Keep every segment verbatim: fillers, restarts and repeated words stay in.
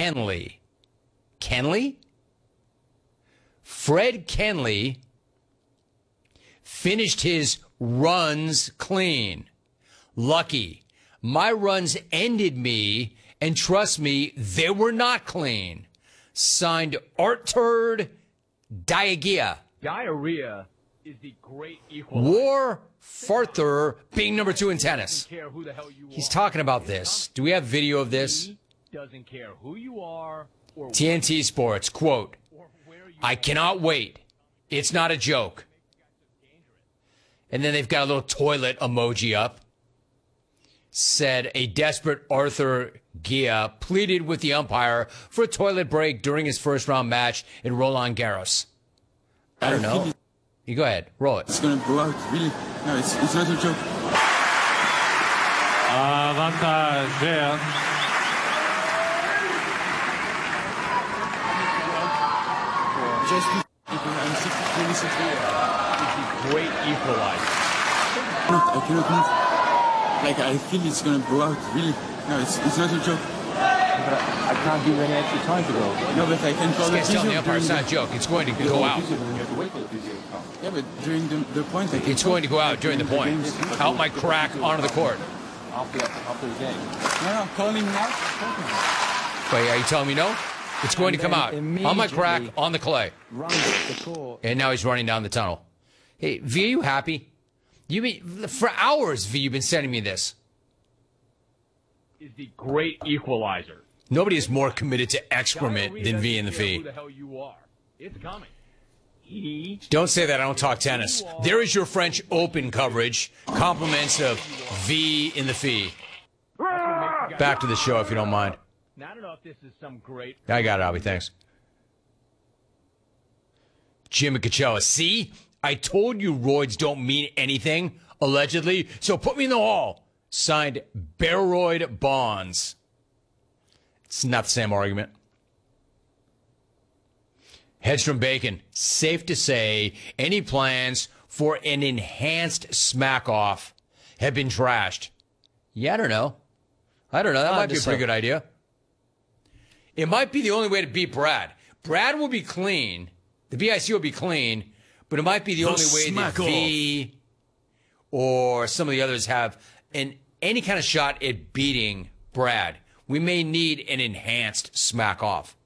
Kenley. Kenley? Fred Kenley finished his runs clean. Lucky. My runs ended me, and trust me, they were not clean. Signed Artur Diarrhea. Diarrhea is the great equalizer. War Farther being number two in tennis. He's talking about this. Do we have video of this? He doesn't care who you are or T N T Sports, quote, I cannot wait. It's not a joke. And then they've got a little toilet emoji up. Said a desperate Artur Gia pleaded with the umpire for a toilet break during his first round match in Roland Garros. I don't know. You go ahead. Roll it. It's going to go out. Really? No, it's, it's not a joke. Avantage there. Just I'm sick, really sick. great equalizer. I cannot move. Like, I feel it's going to go out. Really? No, it's, it's not a joke. But I, I can't give any extra time to go. No, but I can call This guy's the telling the physio umpire it's during not a joke. It's going to go out. Yeah, but during the, the point, I can It's call going to go out during the point. games. Out my crack onto the court. After, after the game. No, no, call him now. Wait, are you telling me no? It's going to come out. On my crack, immediately on the clay. Runs the court. And now he's running down the tunnel. Hey, V, are you happy? You mean for hours, V, you've been sending me this. Is the great equalizer. Nobody is more committed to excrement than V in the Diarrhea V. doesn't care who the hell you are. It's coming. He Don't say that. I don't talk tennis. There is your French Open coverage. Compliments of V in the Fee. Back to the show, if you don't mind. Now, I don't know if this is some great. I got it, Albie. Thanks. Jimmy Coachella. See? I told you roids don't mean anything, allegedly, so put me in the hall. Signed Baroid Bonds. It's not the same argument. Hedstrom Bacon. Safe to say, any plans for an enhanced smack-off have been trashed. Yeah, I don't know. I don't know. That Uh, might be a just pretty so. good idea. It might be the only way to beat Brad. Brad will be clean. The B I C will be clean, but it might be the, The only way that smack-off. V or some of the others have an any kind of shot at beating Brad. We may need an enhanced smack-off.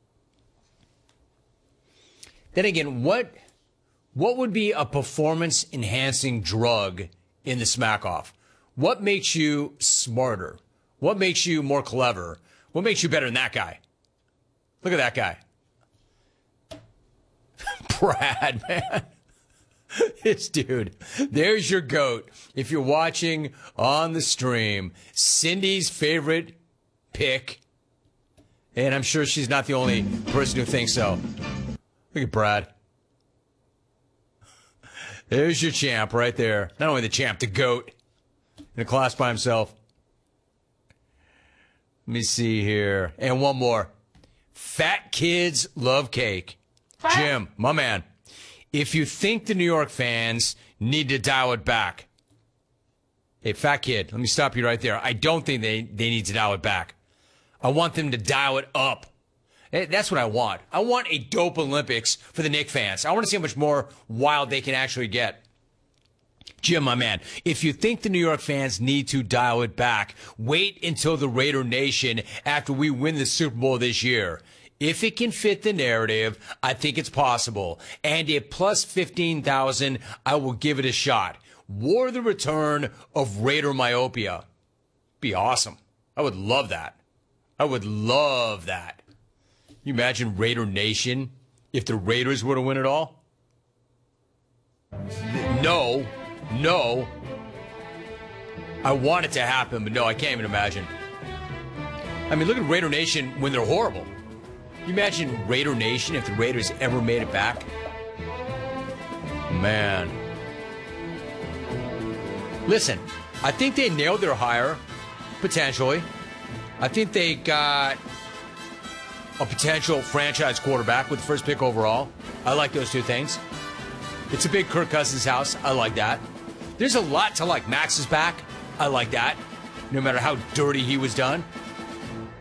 Then again, what what would be a performance-enhancing drug in the smack-off? What makes you smarter? What makes you more clever? What makes you better than that guy? Look at that guy. Brad, man. This dude. There's your GOAT. If you're watching on the stream, Cindy's favorite pick. And I'm sure she's not the only person who thinks so. Look at Brad. There's your champ right there. Not only the champ, the GOAT. In a class by himself. Let me see here. And one more. Fat kids love cake. Jim, my man. If you think the New York fans need to dial it back. Hey, fat kid, let me stop you right there. I don't think they, they need to dial it back. I want them to dial it up. Eh, That's what I want. I want a dope Olympics for the Knicks fans. I want to see how much more wild they can actually get. Jim, my man, if you think the New York fans need to dial it back, wait until the Raider Nation after we win the Super Bowl this year. If it can fit the narrative, I think it's possible. And at plus fifteen thousand, I will give it a shot. War the return of Raider myopia. Be awesome. I would love that. I would love that. You imagine Raider Nation if the Raiders were to win it all? No. No. I want it to happen, but no, I can't even imagine. I mean, look at Raider Nation when they're horrible. You imagine Raider Nation if the Raiders ever made it back? Man. Listen, I think they nailed their hire, potentially. I think they got a potential franchise quarterback with the first pick overall. I like those two things. It's a big Kirk Cousins house. I like that. There's a lot to like. Max is back. I like that. No matter how dirty he was done.